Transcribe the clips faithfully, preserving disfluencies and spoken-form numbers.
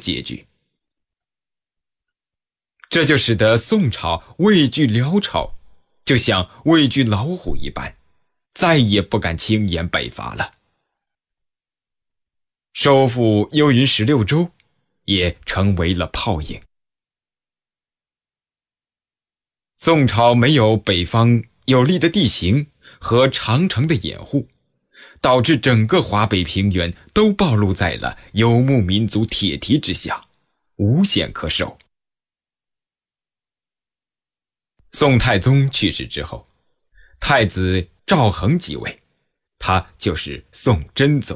结局。这就使得宋朝畏惧辽朝，就像畏惧老虎一般，再也不敢轻言北伐了。收复幽云十六州也成为了泡影。宋朝没有北方有利的地形和长城的掩护，导致整个华北平原都暴露在了游牧民族铁蹄之下，无险可守。宋太宗去世之后，太子赵恒即位，他就是宋真宗。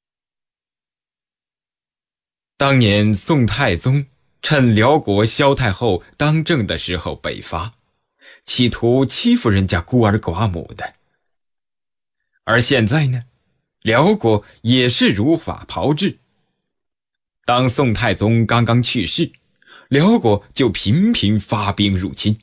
当年宋太宗趁辽国萧太后当政的时候北伐，企图欺负人家孤儿寡母的。而现在呢，辽国也是如法炮制。当宋太宗刚刚去世，辽国就频频发兵入侵。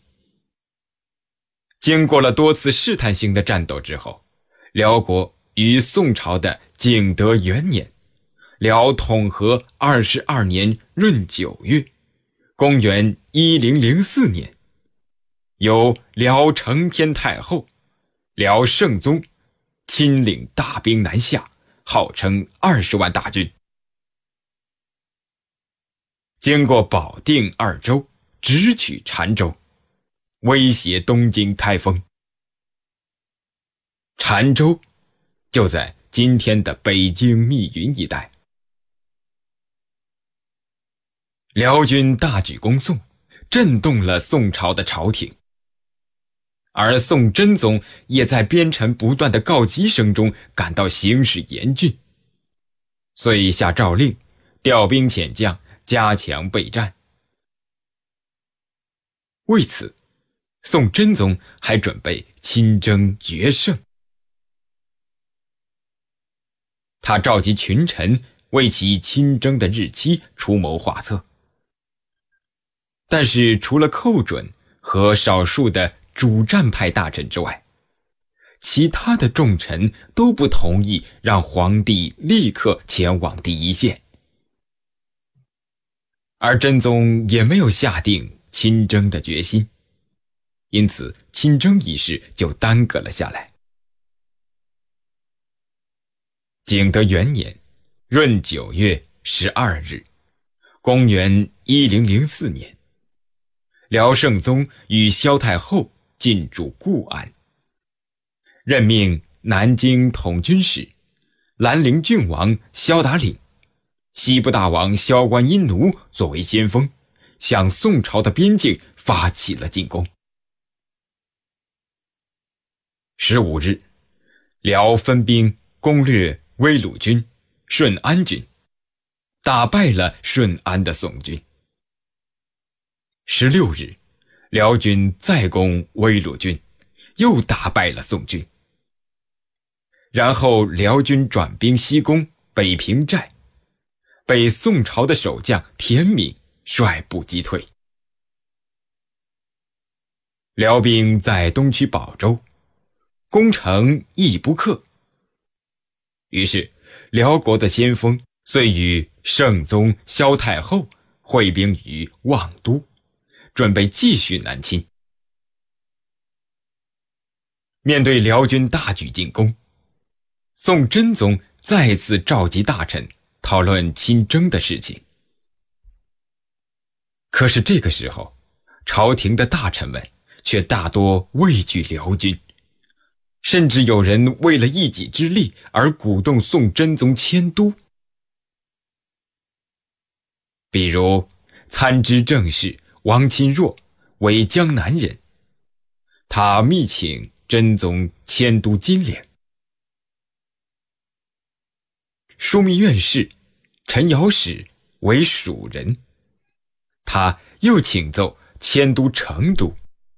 经过了多次试探性的战斗之后，辽国于宋朝的景德元年，辽统和二十二年闰九月，公元一零零四年，由辽承天太后、辽圣宗亲领大兵南下，号称二十万大军。经过保定二州，直取澶州，威胁东京开封。澶州就在今天的北京密云一带。辽军大举攻宋，震动了宋朝的朝廷。而宋真宗也在边臣不断的告急声中感到形势严峻，遂下诏令调兵遣将，加强备战。为此，宋真宗还准备亲征决胜。他召集群臣为其亲征的日期出谋划策。但是除了寇准和少数的主战派大臣之外，其他的重臣都不同意让皇帝立刻前往第一线。而真宗也没有下定亲征的决心，因此亲征一事就耽搁了下来。景德元年闰九月十二日，公元一零零四年，辽圣宗与萧太后进驻固安，任命南京统军使、兰陵郡王萧达岭、西部大王萧关阴奴作为先锋，向宋朝的边境发起了进攻。十五日，辽分兵攻略威鲁军、顺安军，打败了顺安的宋军。十六日，辽军再攻威鲁军，又打败了宋军。然后辽军转兵西攻北平寨，被宋朝的守将田敏率部击退。辽兵在东区保州，攻城亦不克。于是辽国的先锋遂与圣宗萧太后会兵于望都，准备继续南侵。面对辽军大举进攻，宋真宗再次召集大臣讨论亲征的事情。可是这个时候，朝廷的大臣们却大多畏惧辽军，甚至有人为了一己之利而鼓动宋真宗迁都。比如参知政事王钦若为江南人，他密请真宗迁都金陵。枢密院事陈尧使为蜀人，他又请奏迁都成都。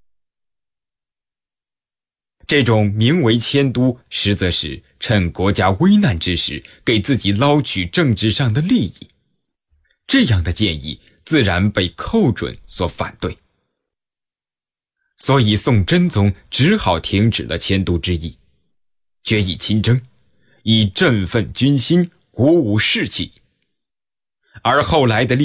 这种名为迁都，实则是趁国家危难之时给自己捞取政治上的利益。这样的建议自然被寇准所反对，所以宋真宗只好停止了迁都之意，决议亲征，以振奋军心，鼓舞士气。而后来的